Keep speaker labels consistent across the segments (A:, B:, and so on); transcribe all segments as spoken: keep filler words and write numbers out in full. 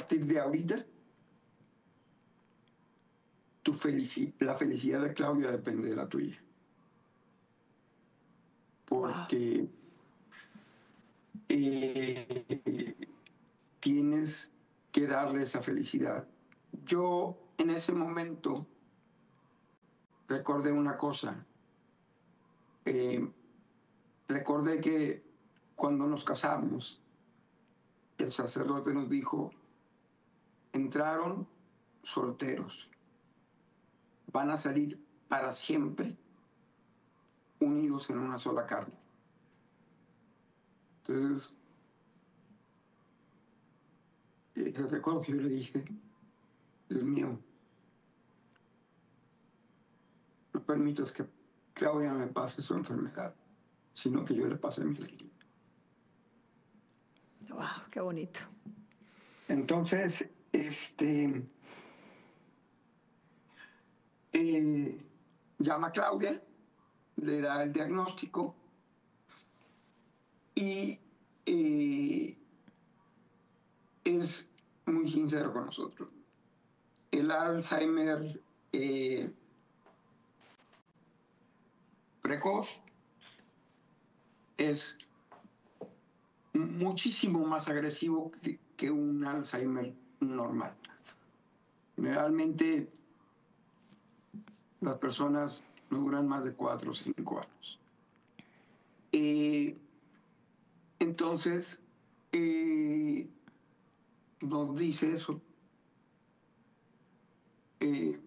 A: partir de ahorita, tu felici la felicidad de Claudia depende de la tuya. Porque wow. eh, tienes que darle esa felicidad. Yo en ese momento recordé una cosa. Eh, recordé que cuando nos casamos, el sacerdote nos dijo, entraron solteros, van a salir para siempre unidos en una sola carne. Entonces, eh, recuerdo que yo le dije, Dios mío, no permitas que Claudia me pase su enfermedad, sino que yo le pase mi alegría.
B: Wow, qué bonito.
A: Entonces, este, eh, llama a Claudia, le da el diagnóstico y eh, es muy sincero con nosotros. El Alzheimer eh, precoz es muchísimo más agresivo que, que un Alzheimer normal. Generalmente las personas no duran más de cuatro o cinco años. Eh, entonces, eh, nos dice eso. Eh,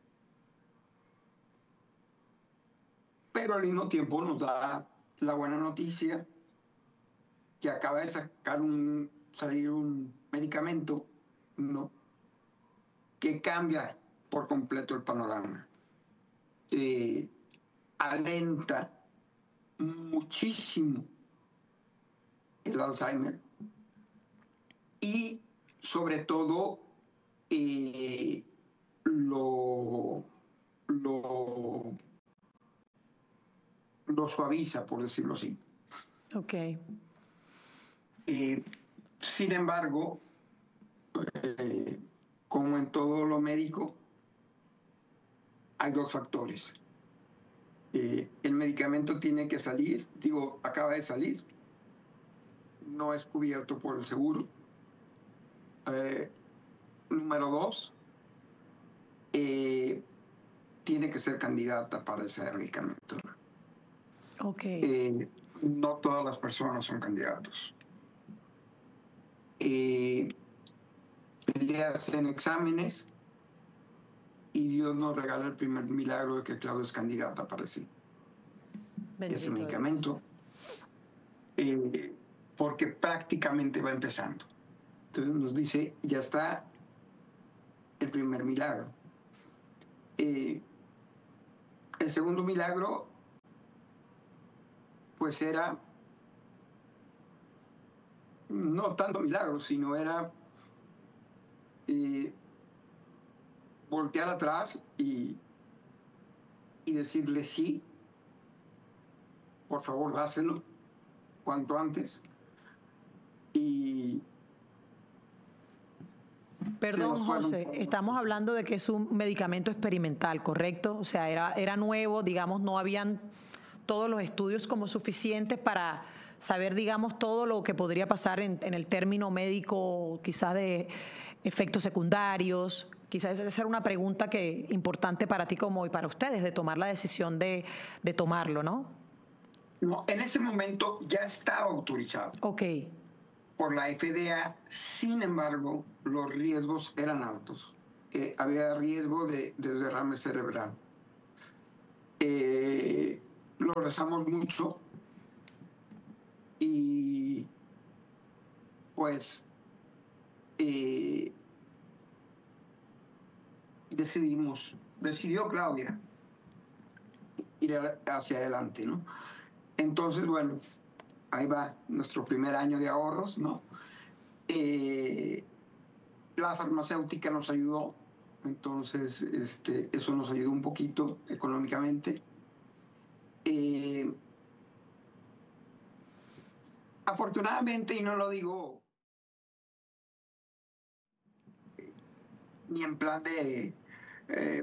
A: pero al mismo tiempo nos da la buena noticia que acaba de sacar un, salir un medicamento, ¿no?, que cambia por completo el panorama. Eh, alenta muchísimo el Alzheimer y sobre todo eh, lo, lo, lo suaviza, por decirlo así.
B: Ok.
A: Eh, sin embargo, eh, como en todo lo médico, hay dos factores. Eh, el medicamento tiene que salir, digo, acaba de salir, no es cubierto por el seguro. Eh, número dos, eh, tiene que ser candidata para ese medicamento.
B: Ok.
A: Eh, no todas las personas son candidatos. Eh, le hacen exámenes y Dios nos regala el primer milagro de que Claudia es candidata para ese, ese medicamento, eh, porque prácticamente va empezando. Entonces nos dice, ya está el primer milagro. Eh, el segundo milagro, pues era no tanto milagro, sino era eh, voltear atrás y, y decirle sí, por favor, dáselo cuanto antes. Y
B: perdón, José, estamos hablando de que es un medicamento experimental, ¿correcto? O sea, era, era nuevo, digamos, no habían todos los estudios como suficientes para saber, digamos, todo lo que podría pasar en, en el término médico, quizás de efectos secundarios. Quizás esa era una pregunta que importante para ti como y para ustedes, de tomar la decisión de, de tomarlo, ¿no?
A: No, en ese momento ya estaba autorizado.
B: Ok.
A: Por la F D A, sin embargo, los riesgos eran altos. Eh, había riesgo de, de derrame cerebral. Eh, lo rezamos mucho y pues eh, decidimos, decidió Claudia ir hacia adelante, ¿no? Entonces, bueno, ahí va nuestro primer año de ahorros, ¿no? Eh, la farmacéutica nos ayudó, entonces este, eso nos ayudó un poquito económicamente. Eh, afortunadamente, y no lo digo ni en plan de, eh,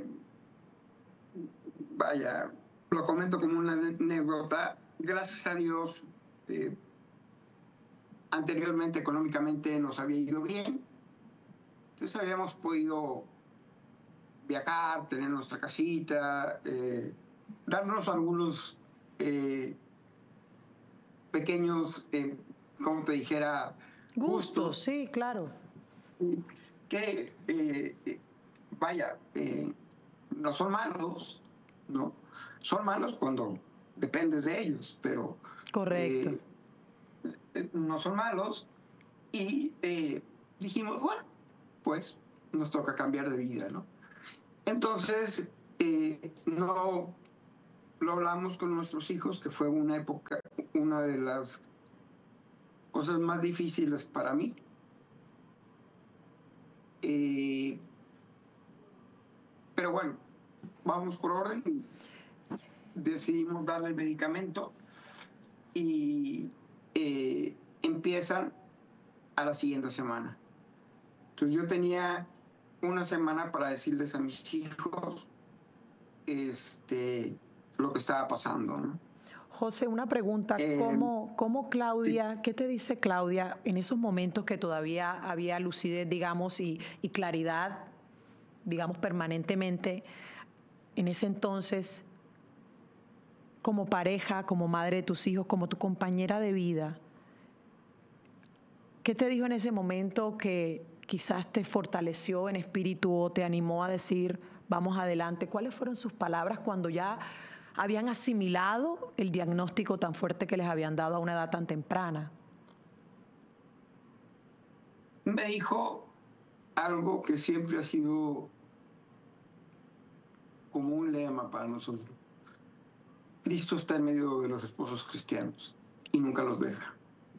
A: vaya, lo comento como una anécdota, gracias a Dios, eh, anteriormente económicamente nos había ido bien, entonces habíamos podido viajar, tener nuestra casita, eh, darnos algunos eh, pequeños, eh, como te dijera,
B: gustos.
A: gustos.
B: Sí, claro.
A: Que, eh, vaya, eh, no son malos, ¿no? Son malos cuando dependes de ellos, pero
B: Correcto.
A: eh, no son malos. Y eh, dijimos, bueno, pues nos toca cambiar de vida, ¿no? Entonces, eh, no lo hablamos con nuestros hijos, que fue una época, una de las cosas más difíciles para mí. Eh, pero bueno, vamos por orden. Decidimos darle el medicamento y eh, empiezan a la siguiente semana. Entonces yo tenía una semana para decirles a mis hijos este, lo que estaba pasando, ¿no?
B: José, una pregunta,
A: Eh,
B: ¿cómo, cómo Claudia,
A: sí.
B: qué te dice Claudia en esos momentos que todavía había lucidez, digamos, y, y claridad, digamos, permanentemente, en ese entonces, como pareja, como madre de tus hijos, como tu compañera de vida? ¿Qué te dijo en ese momento que quizás te fortaleció en espíritu o te animó a decir, vamos adelante? ¿Cuáles fueron sus palabras cuando ya habían asimilado el diagnóstico tan fuerte que les habían dado a una edad tan temprana?
A: Me dijo algo que siempre ha sido como un lema para nosotros. Cristo está en medio de los esposos cristianos y nunca los deja.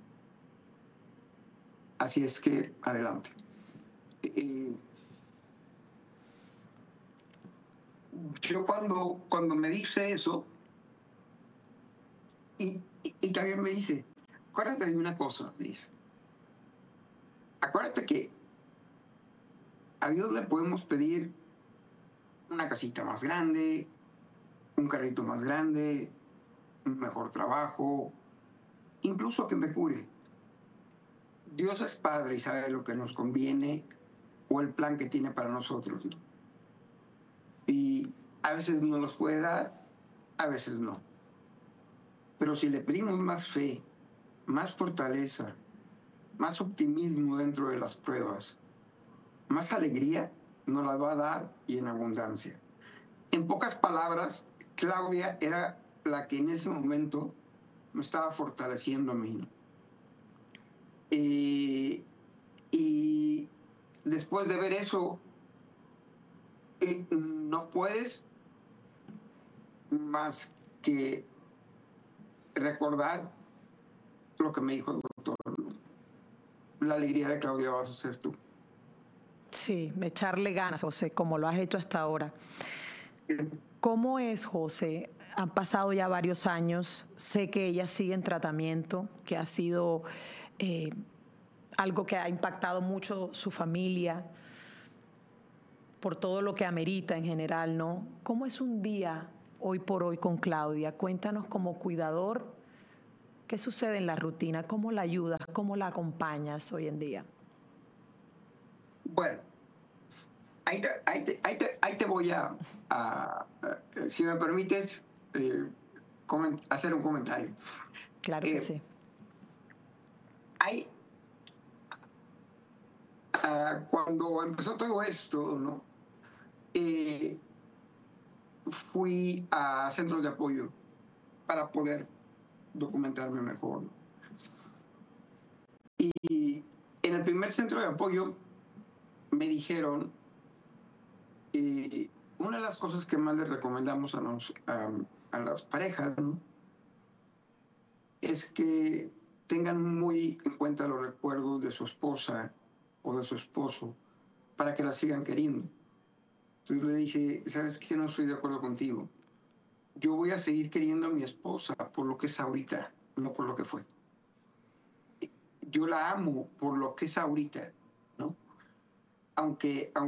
A: Así es que, adelante. Eh, yo cuando, cuando me dice eso, y, y, y también me dice, acuérdate de una cosa, me dice. Acuérdate que a Dios le podemos pedir una casita más grande, un carrito más grande, un mejor trabajo, incluso que me cure. Dios es Padre y sabe lo que nos conviene o el plan que tiene para nosotros, ¿no? Y a veces nos los puede dar, a veces no. Pero si le pedimos más fe, más fortaleza, más optimismo dentro de las pruebas, más alegría, nos las va a dar y en abundancia. En pocas palabras, Claudia era la que en ese momento me estaba fortaleciendo a mí. Eh, y después de ver eso, eh, no puedes más que recordar lo que me dijo el doctor. La alegría de Claudia vas a ser tú.
B: Sí, echarle ganas, José, como lo has hecho hasta ahora. ¿Cómo es, José? Han pasado ya varios años. Sé que ella sigue en tratamiento, que ha sido eh, algo que ha impactado mucho su familia por todo lo que amerita en general, ¿no? ¿Cómo es un día hoy por hoy con Claudia? Cuéntanos como cuidador, ¿qué sucede en la rutina? ¿Cómo la ayudas? ¿Cómo la acompañas hoy en día?
A: Bueno, ahí te, ahí te, ahí te, ahí te voy a, a, a, si me permites, eh, coment- hacer un comentario.
B: Claro que
A: Eh,
B: sí.
A: hay, uh, cuando empezó todo esto, ¿no? Eh, fui a centros de apoyo para poder documentarme mejor. Y en el primer centro de apoyo me dijeron, eh, una de las cosas que más les recomendamos a, nos, a, a las parejas, ¿no?, es que tengan muy en cuenta los recuerdos de su esposa o de su esposo para que la sigan queriendo. Entonces le dije, ¿sabes qué? No estoy de acuerdo contigo. Yo voy a seguir queriendo a mi esposa por lo que es ahorita, no por lo que fue. Yo la amo por lo que es ahorita, ¿no? Aunque, aunque